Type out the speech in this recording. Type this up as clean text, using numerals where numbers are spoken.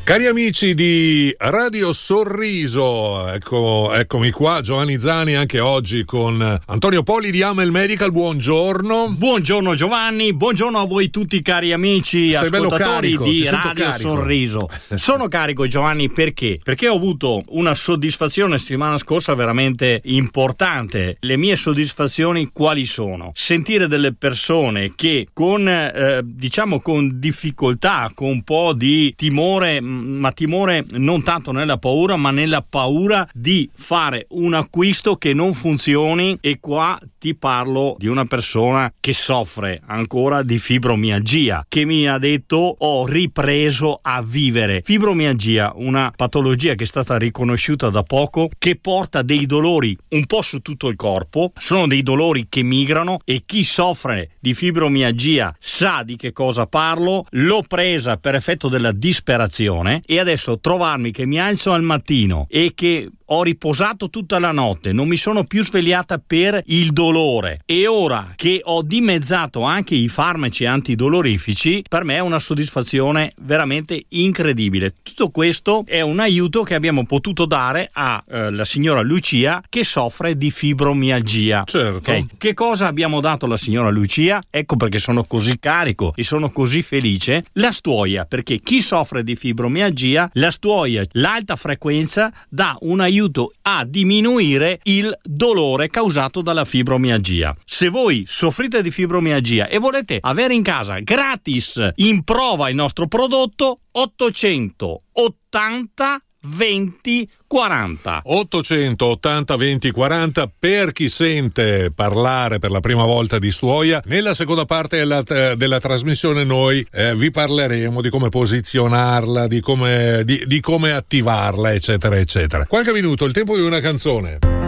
Cari amici di Radio Sorriso, eccomi qua, Giovanni Zani, anche oggi con Antonio Poli di Amel Medical. Buongiorno. Buongiorno Giovanni, buongiorno a voi tutti cari amici. Sei ascoltatori carico, di Radio carico. Sorriso. Sono carico Giovanni perché ho avuto una soddisfazione settimana scorsa veramente importante. Le mie soddisfazioni quali sono? Sentire delle persone che con difficoltà, con un po' di timore, ma timore non tanto nella paura, ma nella paura di fare un acquisto che non funzioni. E qua ti parlo di una persona che soffre ancora di fibromialgia, che mi ha detto: ho ripreso a vivere. Fibromialgia, una patologia che è stata riconosciuta da poco, che porta dei dolori un po' su tutto il corpo. Sono dei dolori che migrano, e chi soffre di fibromialgia sa di che cosa parlo. L'ho presa per effetto della disperazione, e adesso trovarmi che mi alzo al mattino e che ho riposato tutta la notte, non mi sono più svegliata per il dolore, e ora che ho dimezzato anche i farmaci antidolorifici, per me è una soddisfazione veramente incredibile. Tutto questo è un aiuto che abbiamo potuto dare a la signora Lucia, che soffre di fibromialgia. Certo. Okay? Che cosa abbiamo dato alla signora Lucia? Ecco perché sono così carico e sono così felice. La stuoia, perché chi soffre di fibromialgia, la stuoia, l'alta frequenza, dà un aiuto a diminuire il dolore causato dalla fibromialgia. Se voi soffrite di fibromialgia e volete avere in casa gratis in prova il nostro prodotto, 880 20 40 880 20 40 per chi sente parlare per la prima volta di stuoia. Nella seconda parte della trasmissione noi vi parleremo di come posizionarla, di come attivarla, eccetera eccetera. Qualche minuto, il tempo di una canzone.